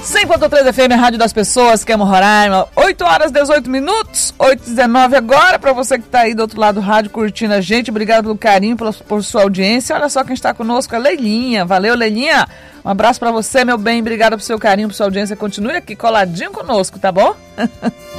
100.3 FM, a Rádio das Pessoas, que é Roraima. 8 horas 18 minutos, 8h19 agora, para você que tá aí do outro lado do rádio curtindo a gente. Obrigado pelo carinho, por sua audiência. Olha só quem está conosco, a Leilinha. Valeu, Leilinha. Um abraço para você, meu bem. Obrigado pelo seu carinho, por sua audiência. Continue aqui coladinho conosco, tá bom?